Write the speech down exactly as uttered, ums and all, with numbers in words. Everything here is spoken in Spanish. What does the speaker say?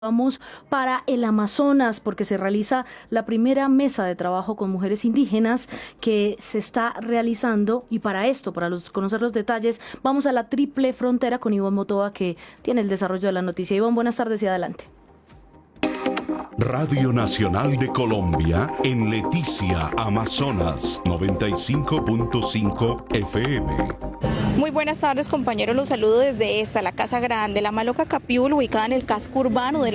Vamos para el Amazonas porque se realiza la primera mesa de trabajo con mujeres indígenas que se está realizando, y para esto, para los, conocer los detalles, vamos a la triple frontera con Ivonne Motoa, que tiene el desarrollo de la noticia. Ivonne, buenas tardes y adelante. Radio Nacional de Colombia en Leticia, Amazonas, noventa y cinco punto cinco F M. Muy buenas tardes, compañeros. Los saludo desde esta, la Casa Grande, la Maloca Capiul, ubicada en el casco urbano de la